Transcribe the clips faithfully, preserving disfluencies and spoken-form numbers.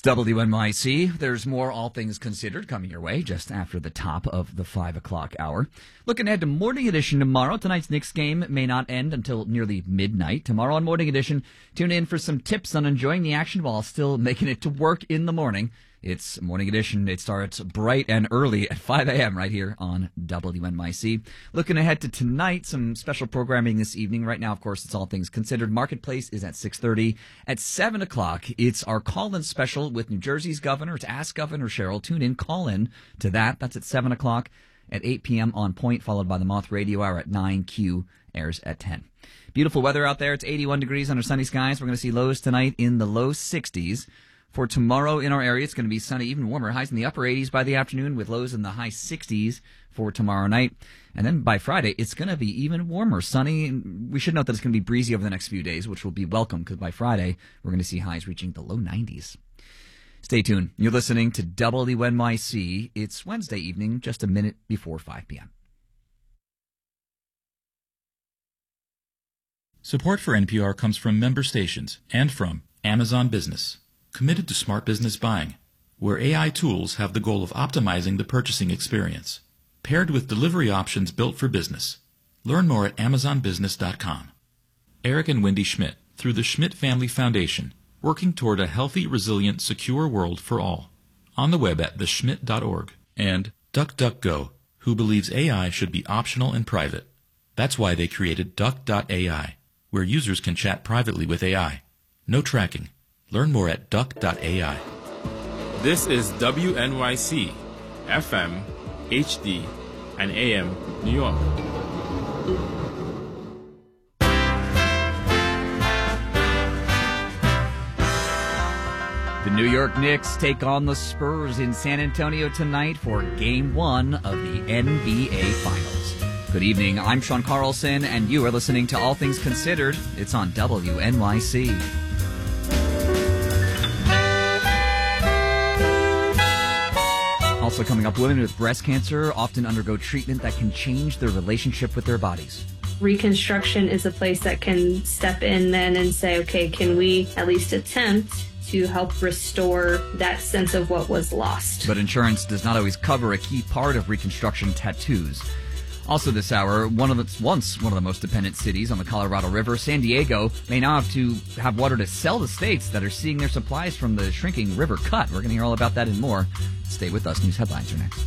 W N Y C. There's more All Things Considered coming your way just after the top of the five o'clock hour. Looking ahead to Morning Edition tomorrow. Tonight's Knicks game may not end until nearly midnight. Tomorrow on Morning Edition, tune in for some tips on enjoying the action while still making it to work in the morning. It's Morning Edition. It starts bright and early at five a.m. right here on W N Y C. Looking ahead to tonight, some special programming this evening. Right now, of course, it's All Things Considered. Marketplace is at six thirty. At seven o'clock, it's our call-in special with New Jersey's governor. It's Ask Governor Cheryl. Tune in, call in to that. That's at seven o'clock. At eight p.m. on Point, followed by the Moth Radio Hour at nine. Q airs at ten. Beautiful weather out there. It's eighty-one degrees under sunny skies. We're going to see lows tonight in the low sixties. For tomorrow in our area, it's going to be sunny, even warmer. Highs in the upper eighties by the afternoon with lows in the high sixties for tomorrow night. And then by Friday, it's going to be even warmer, sunny. We should note that it's going to be breezy over the next few days, which will be welcome because by Friday, we're going to see highs reaching the low nineties. Stay tuned. You're listening to W N Y C. It's Wednesday evening, just a minute before five p.m. Support for N P R comes from member stations and from Amazon Business, committed to smart business buying, where A I tools have the goal of optimizing the purchasing experience, paired with delivery options built for business. Learn more at amazon business dot com. Eric and Wendy Schmidt, through the Schmidt Family Foundation, working toward a healthy, resilient, secure world for all. On the web at the schmidt dot org. And DuckDuckGo, who believes A I should be optional and private. That's why they created duck dot A I, where users can chat privately with A I. No tracking. Learn more at duck dot A I. This is W N Y C, F M, H D, and A M, New York. The New York Knicks take on the Spurs in San Antonio tonight for Game one of the N B A Finals. Good evening, I'm Sean Carlson, and you are listening to All Things Considered. It's on W N Y C. Also coming up, women with breast cancer often undergo treatment that can change their relationship with their bodies. Reconstruction is a place that can step in then and say, okay, can we at least attempt to help restore that sense of what was lost? But insurance does not always cover a key part of reconstruction: tattoos. Also this hour, one of the, once one of the most dependent cities on the Colorado River, San Diego, may now have to have water to sell to states that are seeing their supplies from the shrinking river cut. We're going to hear all about that and more. Stay with us. News headlines are next.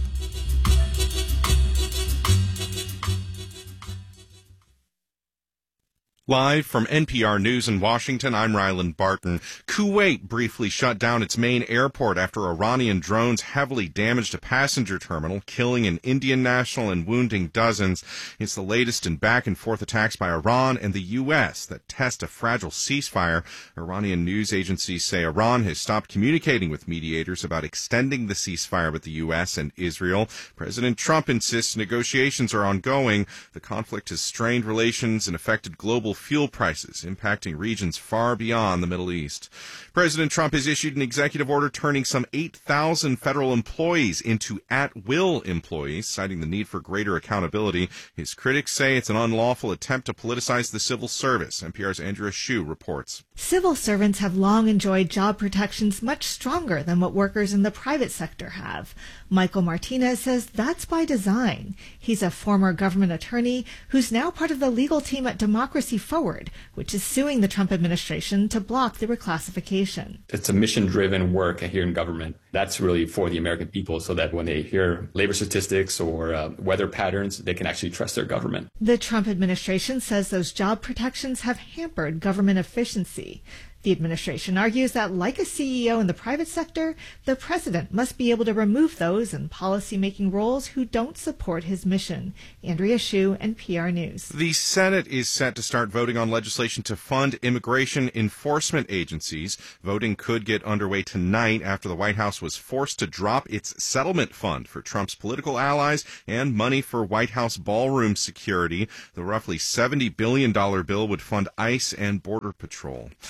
Live from N P R News in Washington, I'm Ryland Barton. Kuwait briefly shut down its main airport after Iranian drones heavily damaged a passenger terminal, killing an Indian national and wounding dozens. It's the latest in back-and-forth attacks by Iran and the U S that test a fragile ceasefire. Iranian news agencies say Iran has stopped communicating with mediators about extending the ceasefire with the U S and Israel. President Trump insists negotiations are ongoing. The conflict has strained relations and affected global fuel prices, impacting regions far beyond the Middle East. President Trump has issued an executive order turning some eight thousand federal employees into at-will employees, citing the need for greater accountability. His critics say it's an unlawful attempt to politicize the civil service. N P R's Andrea Hsu reports. Civil servants have long enjoyed job protections much stronger than what workers in the private sector have. Michael Martinez says that's by design. He's a former government attorney who's now part of the legal team at Democracy Forward, which is suing the Trump administration to block the reclassification. It's a mission-driven work here in government. That's really for the American people so that when they hear labor statistics or uh, weather patterns, they can actually trust their government. The Trump administration says those job protections have hampered government efficiency. The administration argues that, like a C E O in the private sector, the president must be able to remove those in policy-making roles who don't support his mission. Andrea Hsu, N P R News. The Senate is set to start voting on legislation to fund immigration enforcement agencies. Voting could get underway tonight after the White House was forced to drop its settlement fund for Trump's political allies and money for White House ballroom security. The roughly seventy billion dollars bill would fund ICE and Border Patrol.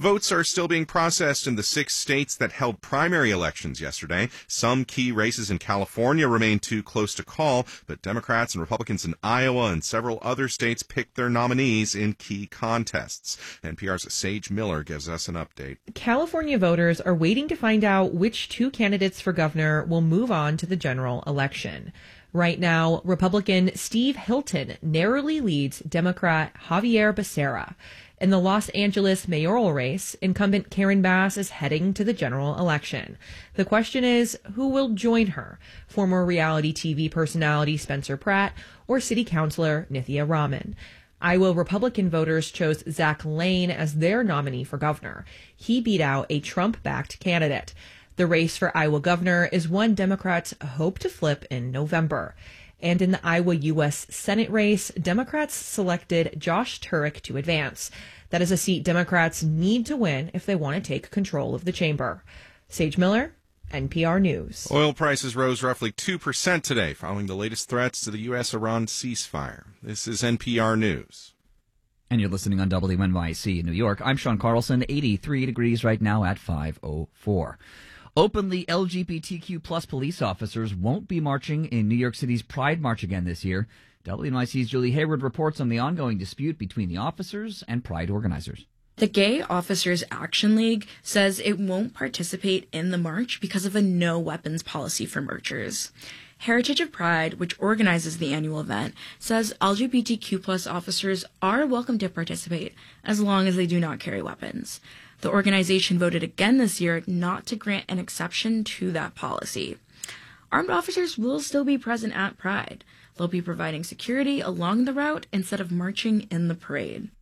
Votes are still being processed in the six states that held primary elections yesterday. Some key races in California remain too close to call, but Democrats and Republicans in Iowa and several other states picked their nominees in key contests. N P R's Sage Miller gives us an update. California voters are waiting to find out which two candidates for governor will move on to the general election. Right now, Republican Steve Hilton narrowly leads Democrat Javier Becerra. In the Los Angeles mayoral race, incumbent Karen Bass is heading to the general election. The question is, who will join her? Former reality T V personality Spencer Pratt or city councilor Nithya Raman? Iowa Republican voters chose Zach Lane as their nominee for governor. He beat out a Trump-backed candidate. The race for Iowa governor is one Democrats hope to flip in November. And in the Iowa U S Senate race, Democrats selected Josh Turek to advance. That is a seat Democrats need to win if they want to take control of the chamber. Sage Miller, N P R News. Oil prices rose roughly two percent today following the latest threats to the U S Iran ceasefire. This is N P R News. And you're listening on W N Y C in New York. I'm Sean Carlson, eighty-three degrees right now at five oh four. Openly L G B T Q plus police officers won't be marching in New York City's Pride March again this year. W N Y C's Julie Hayward reports on the ongoing dispute between the officers and Pride organizers. The Gay Officers Action League says it won't participate in the march because of a no weapons policy for marchers. Heritage of Pride, which organizes the annual event, says L G B T Q plus officers are welcome to participate as long as they do not carry weapons. The organization voted again this year not to grant an exception to that policy. Armed officers will still be present at Pride. They'll be providing security along the route instead of marching in the parade.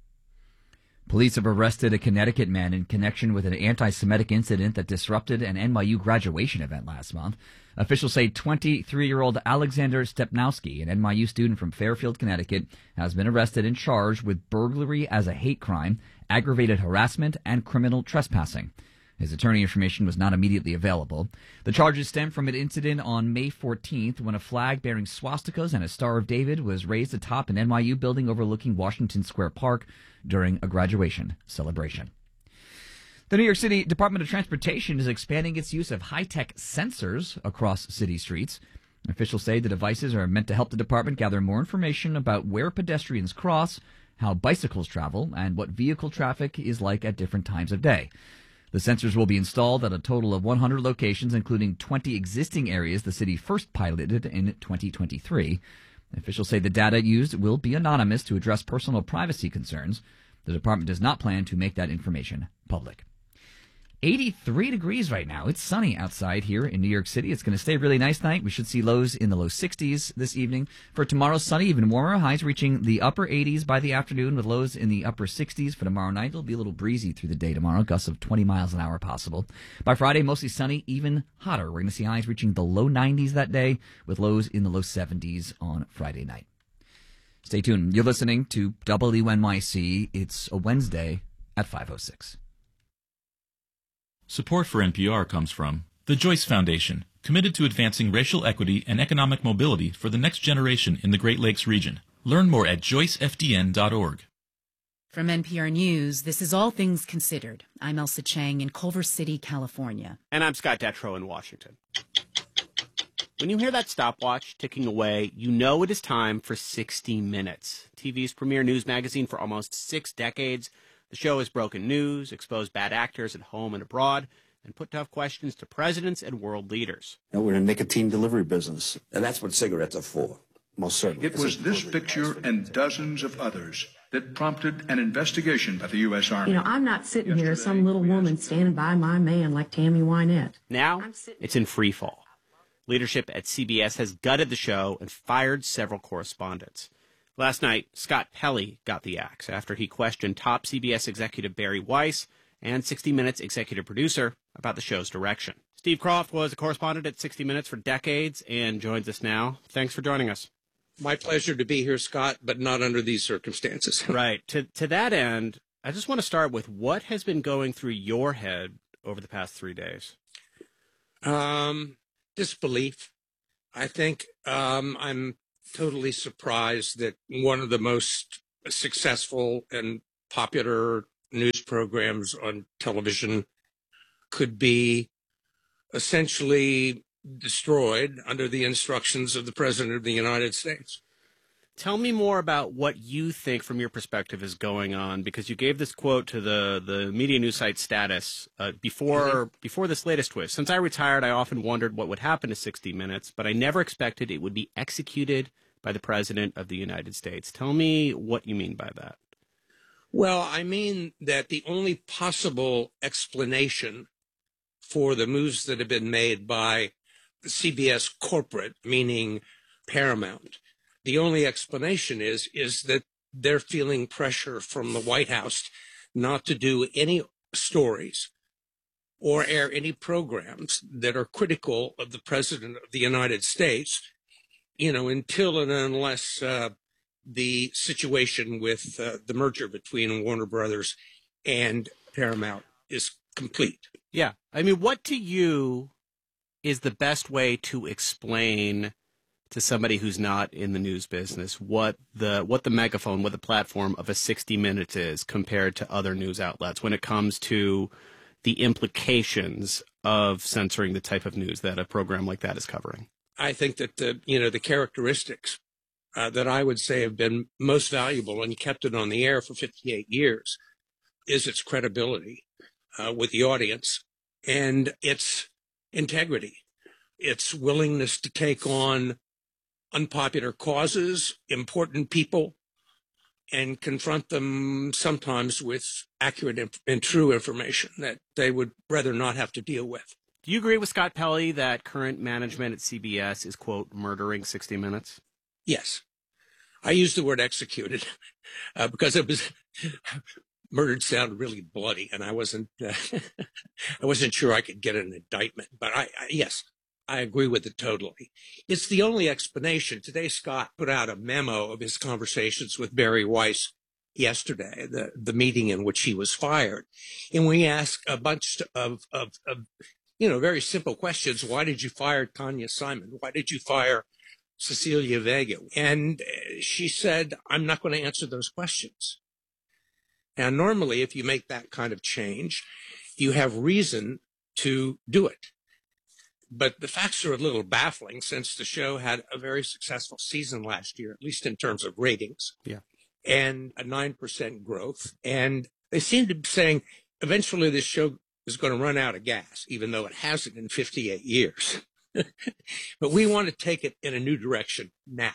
Police have arrested a Connecticut man in connection with an anti-Semitic incident that disrupted an N Y U graduation event last month. Officials say twenty-three-year-old Alexander Stepnowski, an N Y U student from Fairfield, Connecticut, has been arrested and charged with burglary as a hate crime, aggravated harassment, and criminal trespassing. His attorney information was not immediately available. The charges stem from an incident on May fourteenth when a flag bearing swastikas and a Star of David was raised atop an N Y U building overlooking Washington Square Park during a graduation celebration. The New York City Department of Transportation is expanding its use of high-tech sensors across city streets. Officials say the devices are meant to help the department gather more information about where pedestrians cross, how bicycles travel, and what vehicle traffic is like at different times of day. The sensors will be installed at a total of one hundred locations, including twenty existing areas the city first piloted in twenty twenty-three. Officials say the data used will be anonymous to address personal privacy concerns. The department does not plan to make that information public. eighty-three degrees right now. It's sunny outside here in New York City. It's going to stay really nice tonight. We should see lows in the low sixties this evening. For tomorrow, sunny, even warmer. Highs reaching the upper eighties by the afternoon with lows in the upper sixties. For tomorrow night, it'll be a little breezy through the day tomorrow. Gusts of twenty miles an hour possible. By Friday, mostly sunny, even hotter. We're going to see highs reaching the low nineties that day with lows in the low seventies on Friday night. Stay tuned. You're listening to W N Y C. It's a Wednesday at five oh six. Support for N P R comes from the Joyce Foundation, committed to advancing racial equity and economic mobility for the next generation in the Great Lakes region. Learn more at joyce f d n dot org. From N P R News, this is All Things Considered. I'm Elsa Chang in Culver City, California. And I'm Scott Detrow in Washington. When you hear that stopwatch ticking away, you know it is time for sixty minutes, T V's premier news magazine for almost six decades. The show has broken news, exposed bad actors at home and abroad, and put tough questions to presidents and world leaders. You know, we're in a nicotine delivery business, and that's what cigarettes are for, most certainly. It was this picture and dozens of others that prompted an investigation by the U S Army. You know, I'm not sitting Yesterday, here, some little woman standing by my man like Tammy Wynette. Now, it's in free fall. Leadership at C B S has gutted the show and fired several correspondents. Last night, Scott Pelley got the axe after he questioned top C B S executive Barry Weiss and sixty minutes executive producer about the show's direction. Steve Croft was a correspondent at sixty minutes for decades and joins us now. Thanks for joining us. My pleasure to be here, Scott, but not under these circumstances. Right. To, to that end, I just want to start with what has been going through your head over the past three days. Um, disbelief. I think um, I'm totally surprised that one of the most successful and popular news programs on television could be essentially destroyed under the instructions of the President of the United States. Tell me more about what you think, from your perspective, is going on, because you gave this quote to the, the media news site Status uh, before mm-hmm. before this latest twist. Since I retired, I often wondered what would happen to sixty minutes, but I never expected it would be executed by the President of the United States. Tell me what you mean by that. Well, I mean that the only possible explanation for the moves that have been made by the C B S corporate, meaning Paramount, the only explanation is, is that they're feeling pressure from the White House not to do any stories or air any programs that are critical of the President of the United States, you know, until and unless uh, the situation with uh, the merger between Warner Brothers and Paramount is complete. Yeah. I mean, what to you is the best way to explain to somebody who's not in the news business what the what the megaphone, what the platform of a sixty minutes is compared to other news outlets when it comes to the implications of censoring the type of news that a program like that is covering? I think that the, you know, the characteristics uh, that I would say have been most valuable and kept it on the air for fifty-eight years is its credibility uh, with the audience and its integrity, its willingness to take on unpopular causes, important people, and confront them sometimes with accurate and true information that they would rather not have to deal with. Do you agree with Scott Pelley that current management at C B S is, quote, murdering sixty minutes? Yes. I used the word executed uh, because it was murdered sounded really bloody, and I wasn't uh, I wasn't sure I could get an indictment. But I, I yes. I agree with it totally. It's the only explanation. Today, Scott put out a memo of his conversations with Barry Weiss yesterday, the, the meeting in which he was fired. And we asked a bunch of, of, of, you know, very simple questions. Why did you fire Tanya Simon? Why did you fire Cecilia Vega? And she said, I'm not going to answer those questions. Now, normally, if you make that kind of change, you have reason to do it. But the facts are a little baffling since the show had a very successful season last year, at least in terms of ratings. Yeah. And a nine percent growth. And they seem to be saying eventually this show is going to run out of gas, even though it hasn't in fifty-eight years. But we want to take it in a new direction now,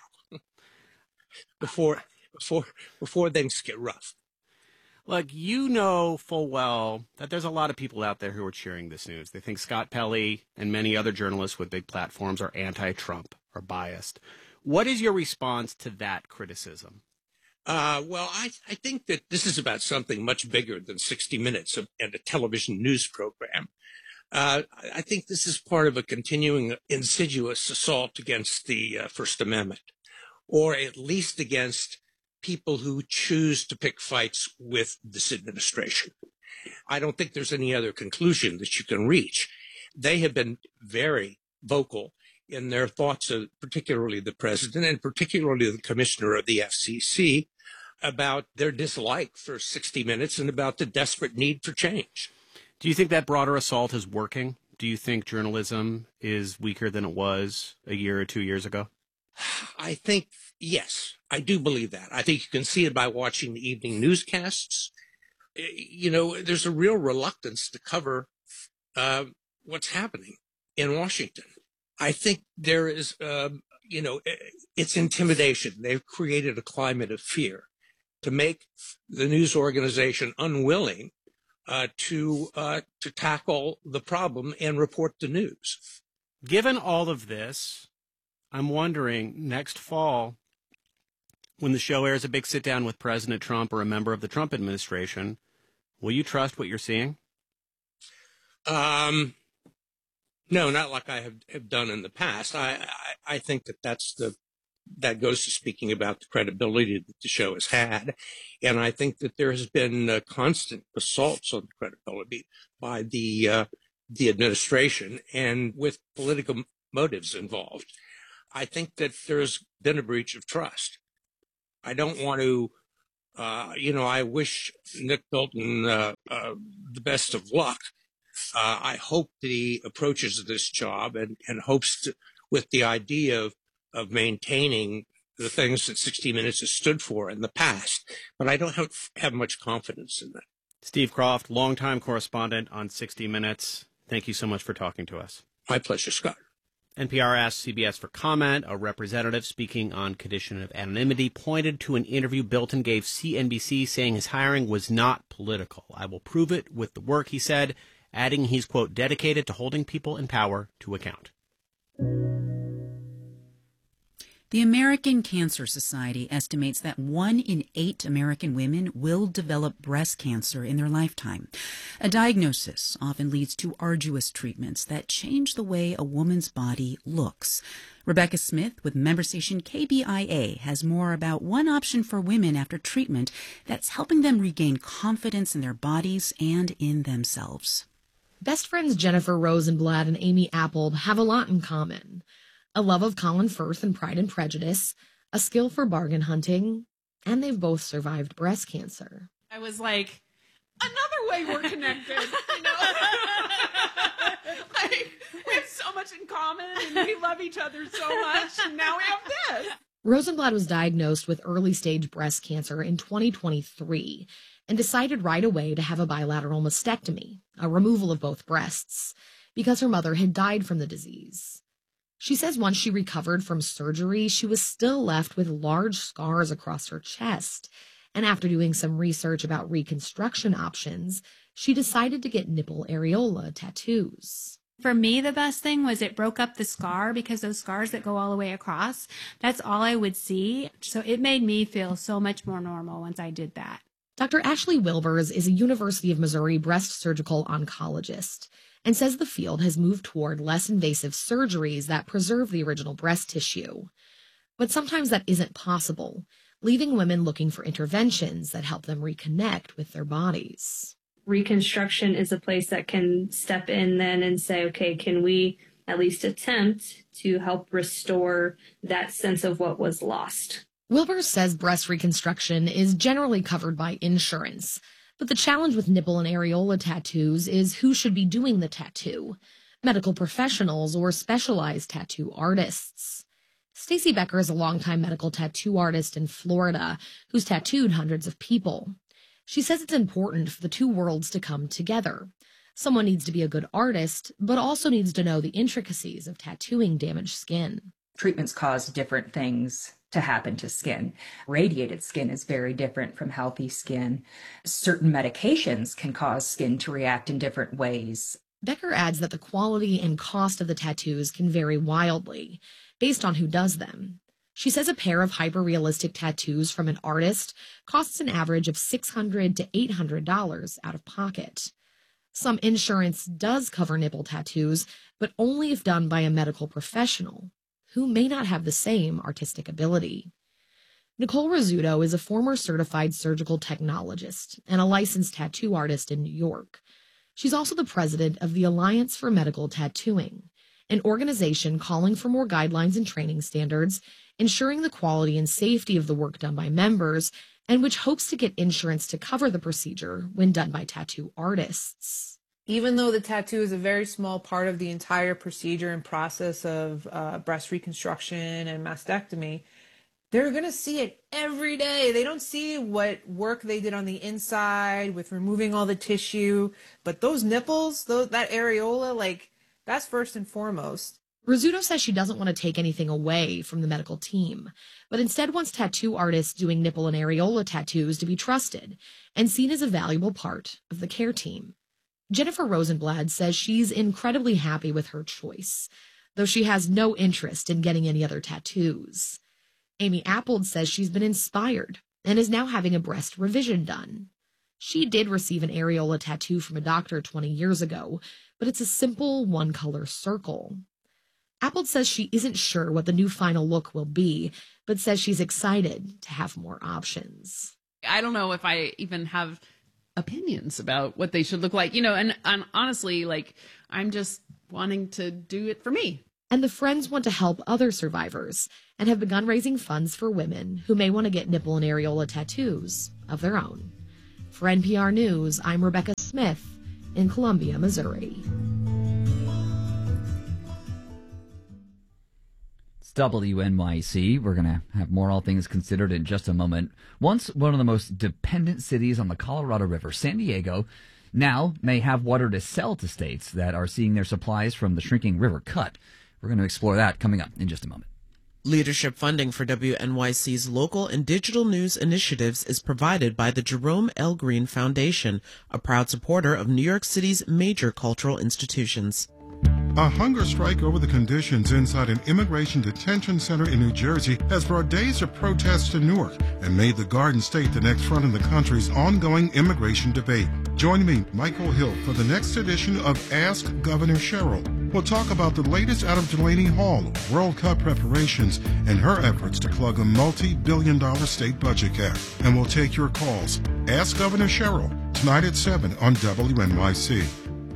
before, before, before things get rough. Look, you know full well that there's a lot of people out there who are cheering this news. They think Scott Pelley and many other journalists with big platforms are anti-Trump or biased. What is your response to that criticism? Uh, well, I, I think that this is about something much bigger than sixty minutes of, and a television news program. Uh, I think this is part of a continuing insidious assault against the uh, First Amendment, or at least against people who choose to pick fights with this administration. I don't think there's any other conclusion that you can reach. They have been very vocal in their thoughts of particularly the president and particularly the commissioner of the F C C about their dislike for sixty minutes and about the desperate need for change. Do you think that broader assault is working? Do you think journalism is weaker than it was a year or two years ago? I think, yes, I do believe that. I think you can see it by watching the evening newscasts. You know, there's a real reluctance to cover uh, what's happening in Washington. I think there is, um, you know, it's intimidation. They've created a climate of fear to make the news organization unwilling uh, to uh, to tackle the problem and report the news. Given all of this, I'm wondering, next fall, when the show airs a big sit-down with President Trump or a member of the Trump administration, will you trust what you're seeing? Um, no, not like I have, have done in the past. I, I, I think that that's the, that goes to speaking about the credibility that the show has had. And I think that there has been uh, constant assaults on the credibility by the, uh, the administration and with political motives involved. I think that there's been a breach of trust. I don't want to Uh, you know, I wish Nick Bilton uh, uh, the best of luck. Uh, I hope that he approaches this job and, and hopes to, with the idea of, of maintaining the things that sixty minutes has stood for in the past. But I don't have, have much confidence in that. Steve Kroft, longtime correspondent on sixty minutes. Thank you so much for talking to us. My pleasure, Scott. N P R asked C B S for comment. A representative speaking on condition of anonymity pointed to an interview Bilton gave C N B C saying his hiring was not political. I will prove it with the work, he said, adding he's, quote, dedicated to holding people in power to account. The American Cancer Society estimates that one in eight American women will develop breast cancer in their lifetime. A diagnosis often leads to arduous treatments that change the way a woman's body looks. Rebecca Smith with member station K B I A has more about one option for women after treatment that's helping them regain confidence in their bodies and in themselves. Best friends Jennifer Rosenblatt and Amy Appold have a lot in common. A love of Colin Firth and Pride and Prejudice, a skill for bargain hunting, and they've both survived breast cancer. I was like, another way we're connected, you know? Like, we have so much in common, and we love each other so much, and now we have this. Rosenblatt was diagnosed with early-stage breast cancer in twenty twenty-three and decided right away to have a bilateral mastectomy, a removal of both breasts, because her mother had died from the disease. She says once she recovered from surgery, she was still left with large scars across her chest. And after doing some research about reconstruction options, she decided to get nipple areola tattoos. For me, the best thing was it broke up the scar, because those scars that go all the way across, that's all I would see. So it made me feel so much more normal once I did that. Doctor Ashley Wilbers is a University of Missouri breast surgical oncologist and says the field has moved toward less invasive surgeries that preserve the original breast tissue. But sometimes that isn't possible, leaving women looking for interventions that help them reconnect with their bodies. Reconstruction is a place that can step in then and say, okay, can we at least attempt to help restore that sense of what was lost? Wilbers says breast reconstruction is generally covered by insurance, but the challenge with nipple and areola tattoos is who should be doing the tattoo, medical professionals or specialized tattoo artists. Stacey Becker is a longtime medical tattoo artist in Florida who's tattooed hundreds of people. She says it's important for the two worlds to come together. Someone needs to be a good artist, but also needs to know the intricacies of tattooing damaged skin. Treatments cause different things to happen to skin. Radiated skin is very different from healthy skin. Certain medications can cause skin to react in different ways. Becker adds that the quality and cost of the tattoos can vary wildly based on who does them. She says a pair of hyper-realistic tattoos from an artist costs an average of six hundred to eight hundred dollars out of pocket. Some insurance does cover nipple tattoos, but only if done by a medical professional who may not have the same artistic ability. Nicole Rizzuto is a former certified surgical technologist and a licensed tattoo artist in New York. She's also the president of the Alliance for Medical Tattooing, an organization calling for more guidelines and training standards, ensuring the quality and safety of the work done by members, and which hopes to get insurance to cover the procedure when done by tattoo artists. Even though the tattoo is a very small part of the entire procedure and process of uh, breast reconstruction and mastectomy, they're going to see it every day. They don't see what work they did on the inside with removing all the tissue. But those nipples, those, that areola, like, that's first and foremost. Rizzuto says she doesn't want to take anything away from the medical team, but instead wants tattoo artists doing nipple and areola tattoos to be trusted and seen as a valuable part of the care team. Jennifer Rosenblatt says she's incredibly happy with her choice, though she has no interest in getting any other tattoos. Amy Appold says she's been inspired and is now having a breast revision done. She did receive an areola tattoo from a doctor twenty years ago, but it's a simple one-color circle. Appold says she isn't sure what the new final look will be, but says she's excited to have more options. I don't know if I even have opinions about what they should look like, you know, and, and honestly, like, I'm just wanting to do it for me. And the friends want to help other survivors and have begun raising funds for women who may want to get nipple and areola tattoos of their own. For N P R News, I'm Rebecca Smith in Columbia, Missouri. W N Y C. We're going to have more All Things Considered in just a moment. Once one of the most dependent cities on the Colorado River, San Diego, now may have water to sell to states that are seeing their supplies from the shrinking river cut. We're going to explore that coming up in just a moment. Leadership funding for W N Y C's local and digital news initiatives is provided by the Jerome L. Green Foundation, a proud supporter of New York City's major cultural institutions. A hunger strike over the conditions inside an immigration detention center in New Jersey has brought days of protests to Newark and made the Garden State the next front in the country's ongoing immigration debate. Join me, Michael Hill, for the next edition of Ask Governor Cheryl. We'll talk about the latest out of Delaney Hall, World Cup preparations, and her efforts to plug a multi-billion dollar state budget gap. And we'll take your calls. Ask Governor Cheryl, tonight at seven on W N Y C.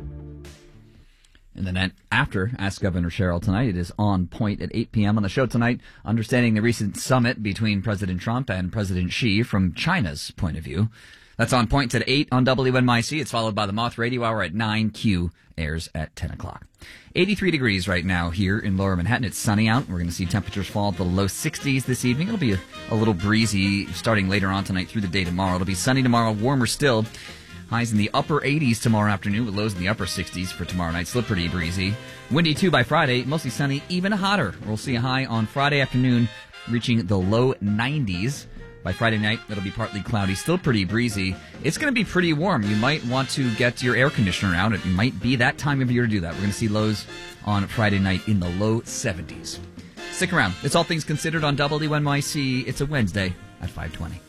And then after Ask Governor Cheryl tonight, it is On Point at eight p.m. on the show tonight, understanding the recent summit between President Trump and President Xi from China's point of view. That's On Point at eight on W N Y C. It's followed by the Moth Radio Hour at nine. Q airs at ten o'clock. eighty-three degrees right now here in Lower Manhattan. It's sunny out. We're going to see temperatures fall to the low sixties this evening. It'll be a, a little breezy starting later on tonight through the day tomorrow. It'll be sunny tomorrow, warmer still. Highs in the upper eighties tomorrow afternoon with lows in the upper sixties for tomorrow night. Still pretty breezy. Windy, too, by Friday. Mostly sunny, even hotter. We'll see a high on Friday afternoon reaching the low nineties. By Friday night, it'll be partly cloudy. Still pretty breezy. It's going to be pretty warm. You might want to get your air conditioner out. It might be that time of year to do that. We're going to see lows on Friday night in the low seventies. Stick around. It's All Things Considered on W N Y C. It's a Wednesday at five twenty.